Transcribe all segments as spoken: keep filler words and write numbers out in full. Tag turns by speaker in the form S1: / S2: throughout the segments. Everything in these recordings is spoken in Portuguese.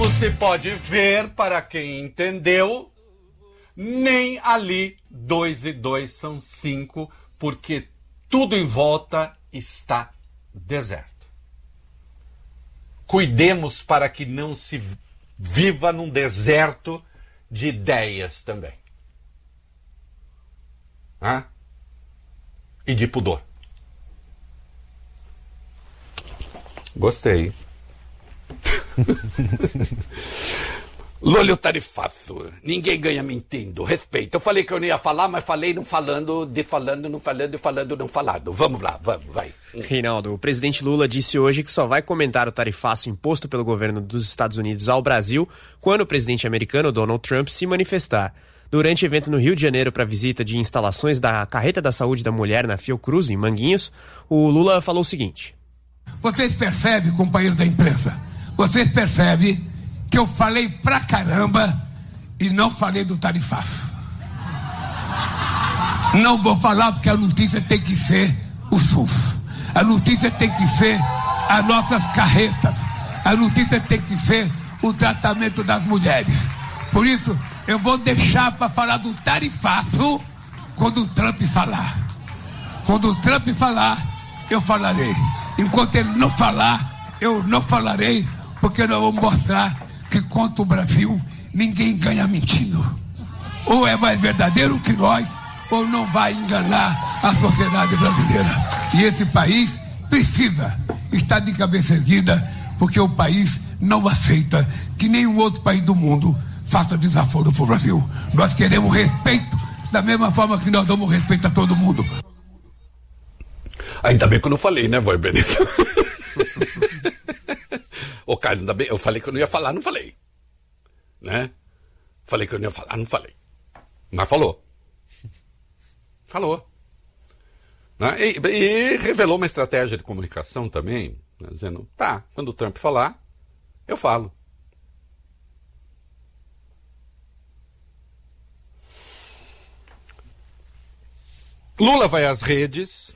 S1: Você pode ver, para quem entendeu, nem ali dois e dois são cinco, porque tudo em volta está deserto. Cuidemos para que não se viva num deserto de ideias também. Hã? E de pudor. Gostei. Lolho tarifaço. Ninguém ganha mentindo. Respeito. Eu falei que eu não ia falar, mas falei não falando, de falando, não falando, de falando, não falado. Vamos lá, vamos, vai.
S2: Reinaldo, o presidente Lula disse hoje que só vai comentar o tarifaço imposto pelo governo dos Estados Unidos ao Brasil quando o presidente americano Donald Trump se manifestar. Durante evento no Rio de Janeiro para visita de instalações da Carreta da Saúde da Mulher na Fiocruz, em Manguinhos, o Lula falou o seguinte:
S3: vocês percebem, companheiro da imprensa, vocês percebem que eu falei pra caramba e não falei do tarifaço. Não vou falar porque a notícia tem que ser o SUS. A notícia tem que ser as nossas carretas. A notícia tem que ser o tratamento das mulheres. Por isso, eu vou deixar para falar do tarifaço quando o Trump falar. Quando o Trump falar, eu falarei. Enquanto ele não falar, eu não falarei, porque nós vamos mostrar que contra o Brasil ninguém ganha mentindo. Ou é mais verdadeiro que nós, ou não vai enganar a sociedade brasileira. E esse país precisa estar de cabeça erguida, porque o país não aceita que nenhum outro país do mundo faça desaforo para o Brasil. Nós queremos respeito, da mesma forma que nós damos respeito a todo mundo.
S1: Ainda bem que eu não falei, né, Voz Benito? Ô, cara, ainda bem, eu falei que eu não ia falar, não falei. Né? Falei que eu não ia falar, não falei. Mas falou. Falou. Né? E, e revelou uma estratégia de comunicação também, né? Dizendo, tá, quando o Trump falar, eu falo. Lula vai às redes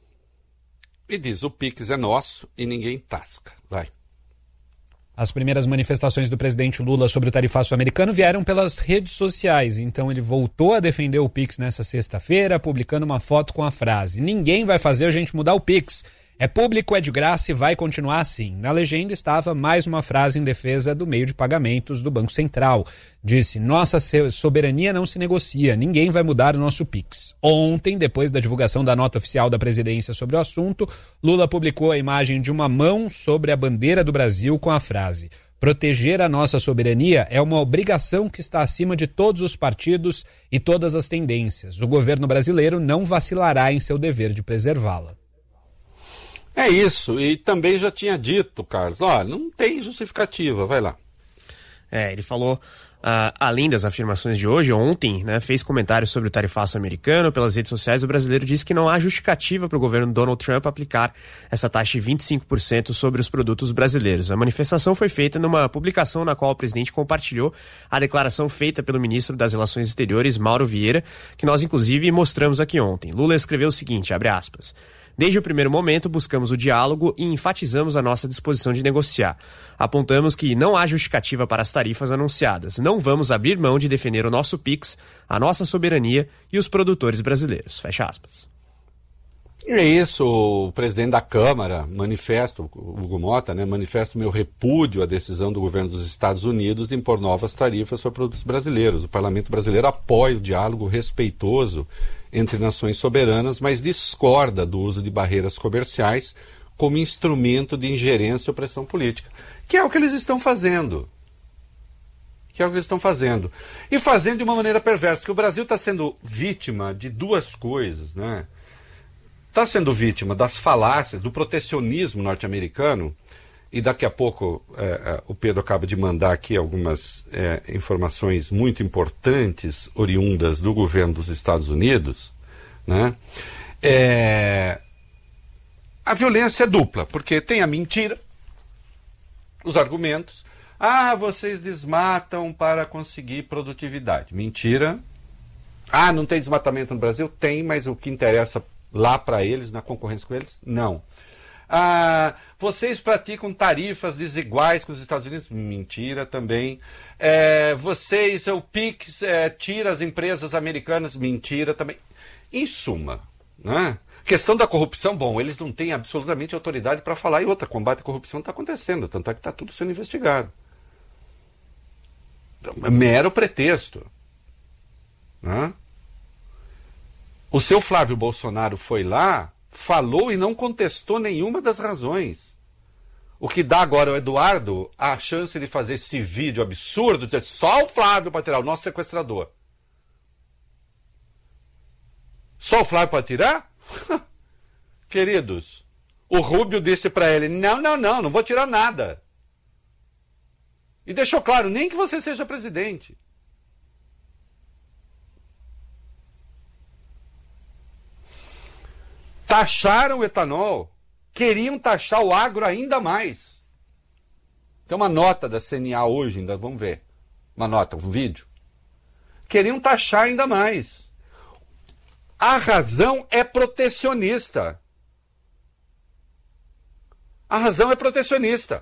S1: e diz, o Pix é nosso e ninguém tasca. Vai.
S4: As primeiras manifestações do presidente Lula sobre o tarifaço americano vieram pelas redes sociais. Então ele voltou a defender o Pix nessa sexta-feira, publicando uma foto com a frase: ninguém vai fazer a gente mudar o Pix. É público, é de graça e vai continuar assim. Na legenda estava mais uma frase em defesa do meio de pagamentos do Banco Central. Disse, nossa soberania não se negocia, ninguém vai mudar o nosso Pix. Ontem, depois da divulgação da nota oficial da presidência sobre o assunto, Lula publicou a imagem de uma mão sobre a bandeira do Brasil com a frase: proteger a nossa soberania é uma obrigação que está acima de todos os partidos e todas as tendências. O governo brasileiro não vacilará em seu dever de preservá-la.
S1: É isso, e também já tinha dito, Carlos, olha, não tem justificativa, vai lá.
S2: É, ele falou, uh, além das afirmações de hoje, ontem, né, fez comentários sobre o tarifaço americano pelas redes sociais. O brasileiro disse que não há justificativa para o governo Donald Trump aplicar essa taxa de vinte e cinco por cento sobre os produtos brasileiros. A manifestação foi feita numa publicação na qual o presidente compartilhou a declaração feita pelo ministro das Relações Exteriores, Mauro Vieira, que nós inclusive mostramos aqui ontem. Lula escreveu o seguinte, abre aspas: desde o primeiro momento, buscamos o diálogo e enfatizamos a nossa disposição de negociar. Apontamos que não há justificativa para as tarifas anunciadas. Não vamos abrir mão de defender o nosso Pix, a nossa soberania e os produtores brasileiros. Fecha aspas.
S1: É isso, o presidente da Câmara, manifesto, o Hugo Mota, né, manifesta o meu repúdio à decisão do governo dos Estados Unidos de impor novas tarifas sobre produtos brasileiros. O parlamento brasileiro apoia o diálogo respeitoso entre nações soberanas, mas discorda do uso de barreiras comerciais como instrumento de ingerência e opressão política, que é o que eles estão fazendo. Que é o que eles estão fazendo. E fazendo de uma maneira perversa, que o Brasil está sendo vítima de duas coisas, né? Está sendo vítima das falácias, do protecionismo norte-americano, e daqui a pouco é, é, o Pedro acaba de mandar aqui algumas é, informações muito importantes oriundas do governo dos Estados Unidos, né? É, a violência é dupla, porque tem a mentira, os argumentos. Ah, vocês desmatam para conseguir produtividade. Mentira. Ah, não tem desmatamento no Brasil? Tem, mas o que interessa lá para eles, na concorrência com eles, não. Ah, vocês praticam tarifas desiguais com os Estados Unidos? Mentira também. É, vocês, o Pix é, tira as empresas americanas? Mentira também. Em suma, né? Questão da corrupção, bom, eles não têm absolutamente autoridade para falar. E outra, combate à corrupção está acontecendo, tanto é que está tudo sendo investigado. Então, é mero pretexto. Né? O seu Flávio Bolsonaro foi lá, falou e não contestou nenhuma das razões. O que dá agora ao Eduardo a chance de fazer esse vídeo absurdo, dizer só o Flávio para tirar, o nosso sequestrador. Só o Flávio para tirar? Queridos, o Rubio disse para ele, não, não, não, não vou tirar nada. E deixou claro, nem que você seja presidente. Taxaram o etanol, queriam taxar o agro ainda mais. Tem uma nota da C N A hoje, ainda vamos ver. Uma nota, um vídeo. Queriam taxar ainda mais. A razão é protecionista. A razão é protecionista.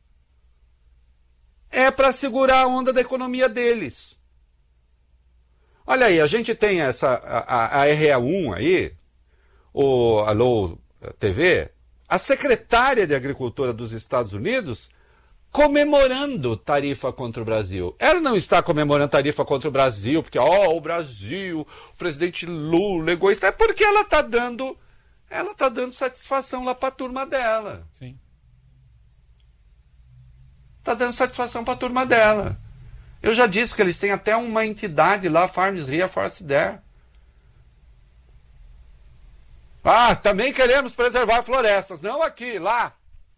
S1: É para segurar a onda da economia deles. Olha aí, a gente tem essa a, a R E um aí, o Alô T V, a secretária de Agricultura dos Estados Unidos comemorando tarifa contra o Brasil. Ela não está comemorando tarifa contra o Brasil porque, ó, o Brasil, o presidente Lula, egoísta, é porque ela está dando, ela está dando satisfação lá para a turma dela.
S4: Sim.
S1: Está dando satisfação para a turma dela. Eu já disse que eles têm até uma entidade lá, Farms Ria Force There. Ah, também queremos preservar florestas. Não aqui, lá.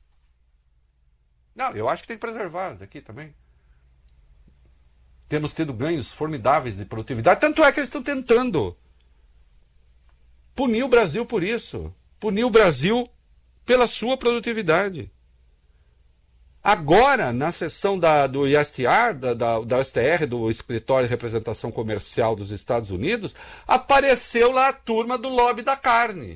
S1: Não, eu acho que tem que preservar aqui também. Temos tido ganhos formidáveis de produtividade. Tanto é que eles estão tentando punir o Brasil por isso. Punir o Brasil pela sua produtividade. Agora, na sessão da, do I S T R, da, da, da S T R, do Escritório de Representação Comercial dos Estados Unidos, apareceu lá a turma do lobby da carne.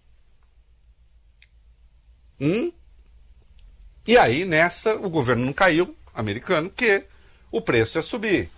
S1: Hum? E aí, nessa, o governo não caiu, americano, que o preço ia subir.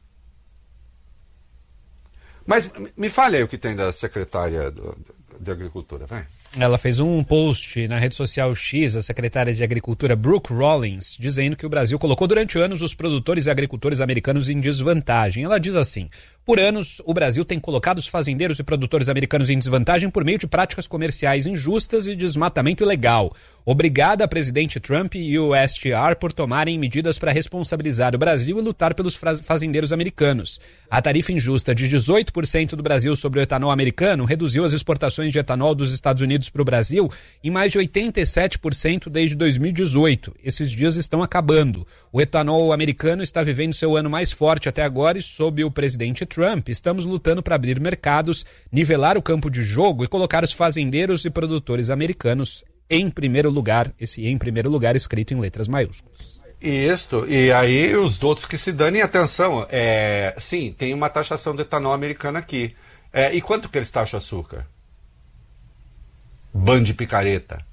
S1: Mas me fale aí o que tem da secretária do, de Agricultura, vai.
S4: Ela fez um post na rede social X, a secretária de Agricultura Brooke Rollins, dizendo que o Brasil colocou durante anos os produtores e agricultores americanos em desvantagem. Ela diz assim: por anos, o Brasil tem colocado os fazendeiros e produtores americanos em desvantagem por meio de práticas comerciais injustas e desmatamento ilegal. Obrigada, presidente Trump e o U S T R por tomarem medidas para responsabilizar o Brasil e lutar pelos fazendeiros americanos. A tarifa injusta de dezoito por cento do Brasil sobre o etanol americano reduziu as exportações de etanol dos Estados Unidos para o Brasil em mais de oitenta e sete por cento desde dois mil e dezoito. Esses dias estão acabando. O etanol americano está vivendo seu ano mais forte até agora e, sob o presidente Trump, estamos lutando para abrir mercados, nivelar o campo de jogo e colocar os fazendeiros e produtores americanos em primeiro lugar, esse em primeiro lugar escrito em letras maiúsculas.
S1: Isso, e aí os outros que se danem atenção. É, sim, tem uma taxação de etanol americano aqui. É, e quanto que eles taxam açúcar? Bando de picareta.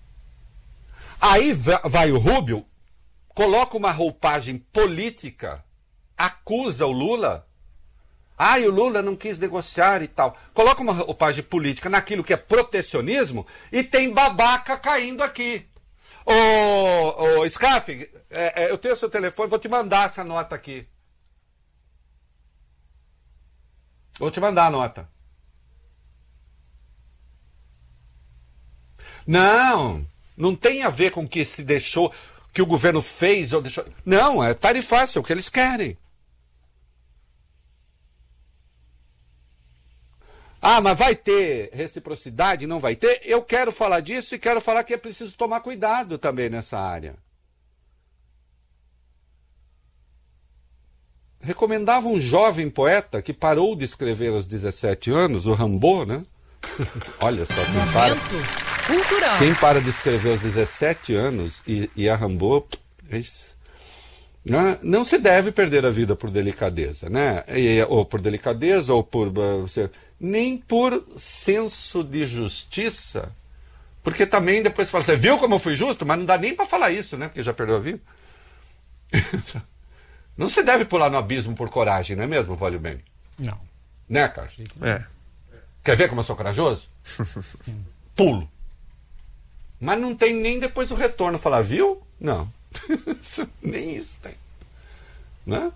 S1: Aí vai o Rubio, coloca uma roupagem política, acusa o Lula. Ah, e o Lula não quis negociar e tal. Coloca uma roupagem política naquilo que é protecionismo e tem babaca caindo aqui. Ô, ô Scarfe, é, é, eu tenho seu telefone, vou te mandar essa nota aqui. Vou te mandar a nota. Não, não tem a ver com o que se deixou, que o governo fez ou deixou. Não, é tarifaço, é o que eles querem. Ah, mas vai ter reciprocidade? Não vai ter? Eu quero falar disso e quero falar que é preciso tomar cuidado também nessa área. Recomendava um jovem poeta que parou de escrever aos dezessete anos, o Rimbaud, né? Olha só, quem para,
S5: cultural.
S1: Quem para de escrever aos dezessete anos e, e a Rimbaud, não, não se deve perder a vida por delicadeza, né? E, ou por delicadeza, ou por... nem por senso de justiça, Porque também depois fala, você viu como eu fui justo? Mas não dá nem para falar isso, né? Porque já perdeu a vida. Não se deve pular no abismo por coragem, não é mesmo, Vale bem?
S4: Não.
S1: Né, Carlos?
S2: É.
S1: Quer ver como eu sou corajoso? Pulo. Mas não tem nem depois o retorno. Falar, viu? Não. Nem isso tem. Né?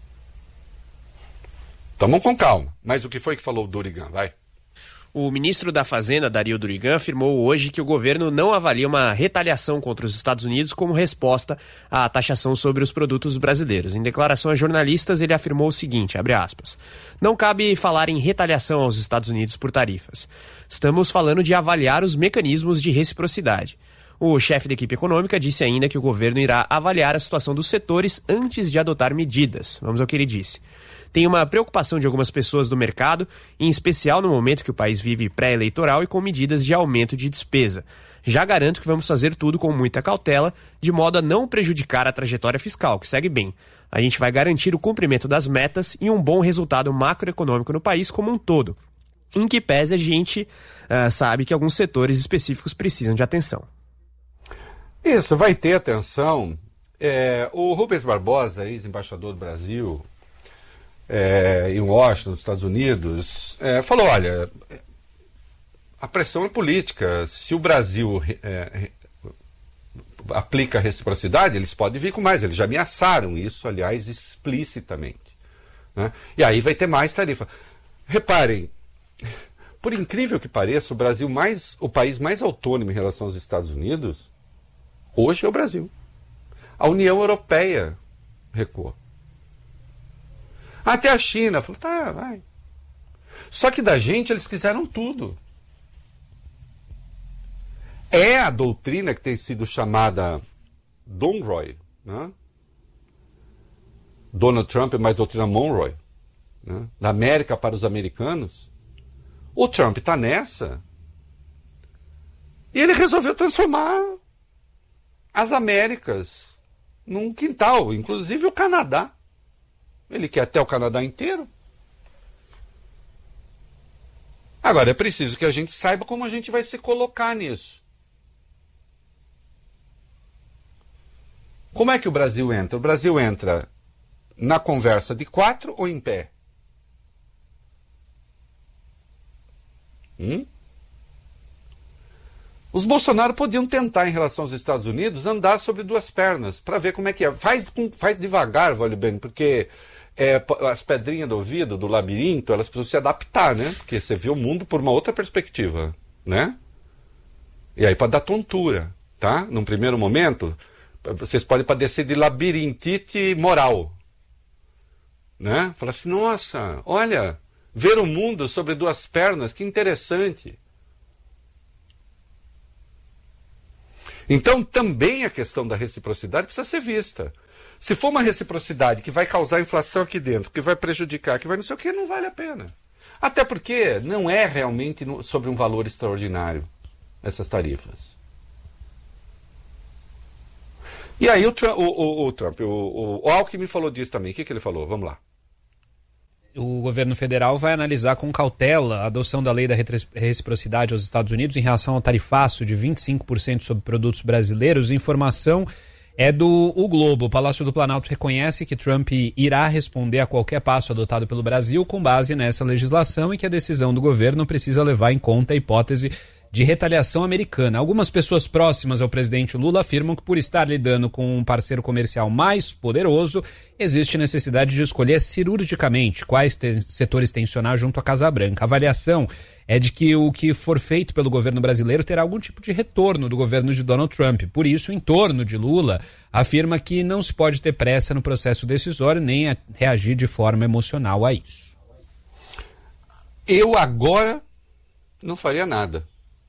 S1: Tamo com calma. Mas o que foi que falou o Durigan? Vai.
S2: O ministro da Fazenda, Dario Durigan, afirmou hoje que o governo não avalia uma retaliação contra os Estados Unidos como resposta à taxação sobre os produtos brasileiros. Em declaração a jornalistas, ele afirmou o seguinte, abre aspas, não cabe falar em retaliação aos Estados Unidos por tarifas. Estamos falando de avaliar os mecanismos de reciprocidade. O chefe da equipe econômica disse ainda que o governo irá avaliar a situação dos setores antes de adotar medidas. Vamos ao que ele disse. Tem uma preocupação de algumas pessoas do mercado, em especial no momento que o país vive pré-eleitoral e com medidas de aumento de despesa. Já garanto que vamos fazer tudo com muita cautela, de modo a não prejudicar a trajetória fiscal, que segue bem. A gente vai garantir o cumprimento das metas e um bom resultado macroeconômico no país como um todo, em que pese a gente uh, sabe que alguns setores específicos precisam de atenção.
S1: Isso, vai ter atenção. É, o Rubens Barbosa, ex-embaixador do Brasil, É, em Washington, nos Estados Unidos, é, falou, olha, a pressão é política. Se o Brasil é, aplica a reciprocidade, eles podem vir com mais. Eles já ameaçaram isso, aliás, explicitamente. Né? E aí vai ter mais tarifa. Reparem, por incrível que pareça, o Brasil mais, o país mais autônomo em relação aos Estados Unidos, hoje é o Brasil. A União Europeia recuou. Até a China falou, tá, vai. Só que da gente eles quiseram tudo. É a doutrina que tem sido chamada Monroe, né? Donald Trump é mais doutrina Monroe, né? Da América para os americanos. O Trump está nessa. E ele resolveu transformar as Américas num quintal, inclusive o Canadá. Ele quer até o Canadá inteiro. Agora, é preciso que a gente saiba como a gente vai se colocar nisso. Como é que o Brasil entra? O Brasil entra na conversa de quatro ou em pé? Hum? Os Bolsonaro podiam tentar, em relação aos Estados Unidos, andar sobre duas pernas, para ver como é que é. Faz, faz devagar, vale bem, porque é, as pedrinhas do ouvido, do labirinto, elas precisam se adaptar, né? Porque você vê o mundo por uma outra perspectiva, né? E aí pode dar tontura, tá? Num primeiro momento, vocês podem padecer de labirintite moral, né? Falar assim, nossa, olha, ver o mundo sobre duas pernas, que interessante. Então, também a questão da reciprocidade precisa ser vista. Se for uma reciprocidade que vai causar inflação aqui dentro, que vai prejudicar, que vai não sei o que, não vale a pena. Até porque não é realmente no, sobre um valor extraordinário essas tarifas. E aí o, o, o, o Trump, o, o Alckmin falou disso também. O que, que ele falou? Vamos lá.
S4: O governo federal vai analisar com cautela a adoção da lei da reciprocidade aos Estados Unidos em relação ao tarifaço de vinte e cinco por cento sobre produtos brasileiros. Informação é do O Globo. O Palácio do Planalto reconhece que Trump irá responder a qualquer passo adotado pelo Brasil com base nessa legislação e que a decisão do governo precisa levar em conta a hipótese de retaliação americana. Algumas pessoas próximas ao presidente Lula afirmam que por estar lidando com um parceiro comercial mais poderoso, existe necessidade de escolher cirurgicamente quais te- setores tensionar junto à Casa Branca. A avaliação é de que o que for feito pelo governo brasileiro terá algum tipo de retorno do governo de Donald Trump. Por isso, o entorno de Lula afirma que não se pode ter pressa no processo decisório nem a reagir de forma emocional a isso.
S1: Eu agora não faria nada.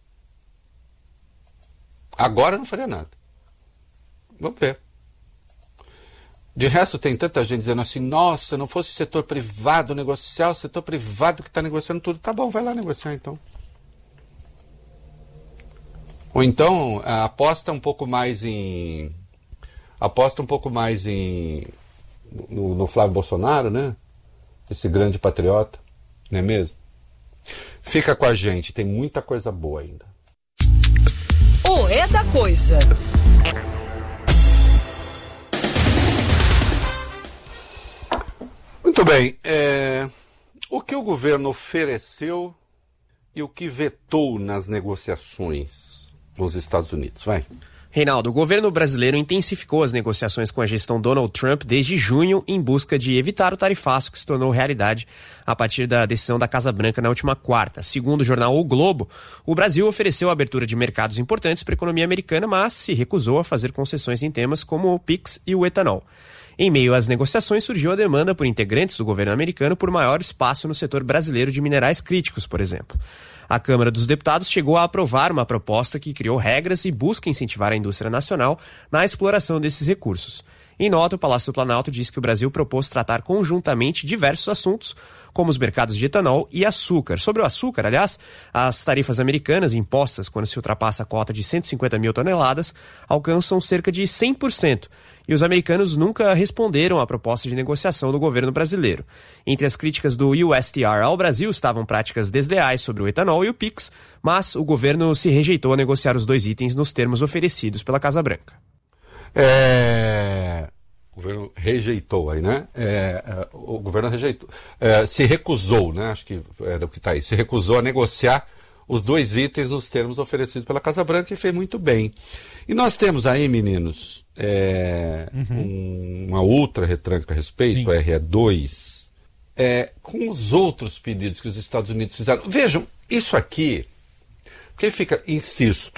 S1: Agora não faria nada. Vamos ver. De resto, tem tanta gente dizendo assim, nossa, não fosse o setor privado negociar, o setor privado que está negociando tudo. Tá bom, vai lá negociar então. Ou então, aposta um pouco mais em... Aposta um pouco mais em... No, no Flávio Bolsonaro, né? Esse grande patriota. Não é mesmo? Fica com a gente, tem muita coisa boa ainda.
S5: É da Coisa.
S1: Muito bem. É... O que o governo ofereceu e o que vetou nas negociações nos Estados Unidos? Vai.
S2: Reinaldo, o governo brasileiro intensificou as negociações com a gestão Donald Trump desde junho em busca de evitar o tarifaço que se tornou realidade a partir da decisão da Casa Branca na última quarta. Segundo o jornal O Globo, o Brasil ofereceu a abertura de mercados importantes para a economia americana, mas se recusou a fazer concessões em temas como o Pix e o etanol. Em meio às negociações, surgiu a demanda por integrantes do governo americano por maior espaço no setor brasileiro de minerais críticos, por exemplo. A Câmara dos Deputados chegou a aprovar uma proposta que criou regras e busca incentivar a indústria nacional na exploração desses recursos. Em nota, o Palácio do Planalto disse que o Brasil propôs tratar conjuntamente diversos assuntos, como os mercados de etanol e açúcar. Sobre o açúcar, aliás, as tarifas americanas impostas quando se ultrapassa a cota de cento e cinquenta mil toneladas alcançam cerca de cem por cento. E os americanos nunca responderam à proposta de negociação do governo brasileiro. Entre as críticas do U S T R ao Brasil estavam práticas desleais sobre o etanol e o Pix, mas o governo se rejeitou a negociar os dois itens nos termos oferecidos pela Casa Branca.
S1: É... O governo rejeitou aí, né? É, o governo rejeitou. É, se recusou, né? Acho que era o que está aí. Se recusou a negociar os dois itens nos termos oferecidos pela Casa Branca e fez muito bem. E nós temos aí, meninos, é, uhum. um, uma outra retranca a respeito, Sim. R E dois, é, com os outros pedidos que os Estados Unidos fizeram. Vejam, isso aqui, porque fica, insisto,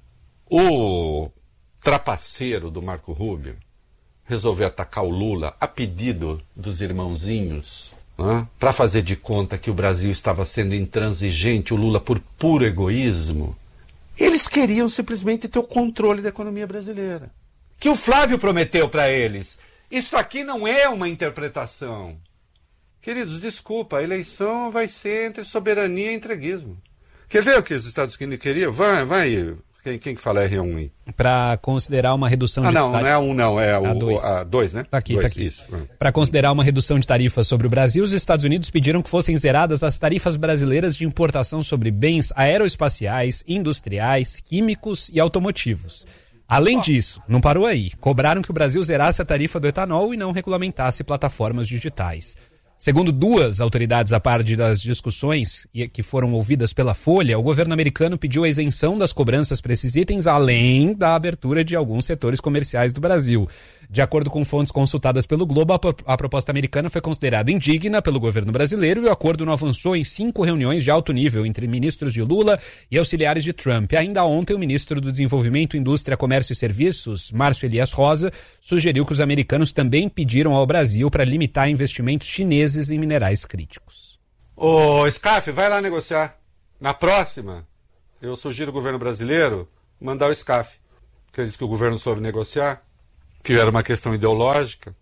S1: o trapaceiro do Marco Rubio resolveu atacar o Lula a pedido dos irmãozinhos, né, para fazer de conta que o Brasil estava sendo intransigente, o Lula por puro egoísmo. Eles queriam simplesmente ter o controle da economia brasileira, que o Flávio prometeu para eles. Isso aqui não é uma interpretação. Queridos, desculpa, a eleição vai ser entre soberania e entreguismo. Quer ver o que os Estados Unidos queriam? Vai, vai. Quem, quem que fala R um aí?
S4: Para considerar uma redução
S1: ah,
S4: de...
S1: Ah, não, não é a um não, é
S4: a dois.
S1: A dois, né?
S4: Tá aqui,
S1: dois,
S4: tá aqui.
S1: Isso.
S4: Para considerar uma redução de tarifas sobre o Brasil, os Estados Unidos pediram que fossem zeradas as tarifas brasileiras de importação sobre bens aeroespaciais, industriais, químicos e automotivos. Além disso, não parou aí, cobraram que o Brasil zerasse a tarifa do etanol e não regulamentasse plataformas digitais. Segundo duas autoridades a par das discussões que foram ouvidas pela Folha, o governo americano pediu a isenção das cobranças para esses itens, além da abertura de alguns setores comerciais do Brasil. De acordo com fontes consultadas pelo Globo, a proposta americana foi considerada indigna pelo governo brasileiro e o acordo não avançou em cinco reuniões de alto nível entre ministros de Lula e auxiliares de Trump. Ainda ontem, o ministro do Desenvolvimento, Indústria, Comércio e Serviços, Márcio Elias Rosa, sugeriu que os americanos também pediram ao Brasil para limitar investimentos chineses em minerais críticos.
S1: Ô, Scaff, vai lá negociar. Na próxima, eu sugiro ao governo brasileiro mandar o Scaff, que diz que o governo soube negociar, que era uma questão ideológica.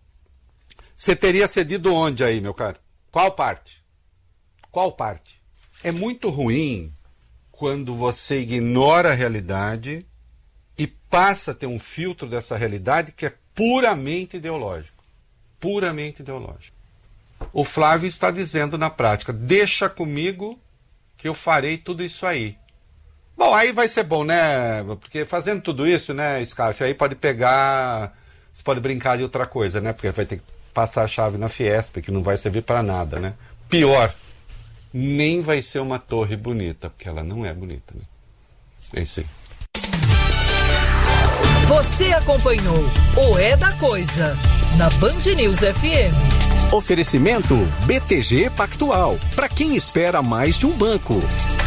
S1: Você teria cedido onde aí, meu caro? Qual parte? Qual parte? É muito ruim quando você ignora a realidade e passa a ter um filtro dessa realidade que é puramente ideológico. Puramente ideológico. O Flávio está dizendo na prática, deixa comigo que eu farei tudo isso aí. Bom, aí vai ser bom, né? Porque fazendo tudo isso, né, Scaff, aí pode pegar... Você pode brincar de outra coisa, né? Porque vai ter que passar a chave na Fiesp, que não vai servir para nada, né? Pior, nem vai ser uma torre bonita, porque ela não é bonita, né? É isso aí.
S5: Você acompanhou o É da Coisa, na Band News F M.
S6: Oferecimento B T G Pactual, para quem espera mais de um banco.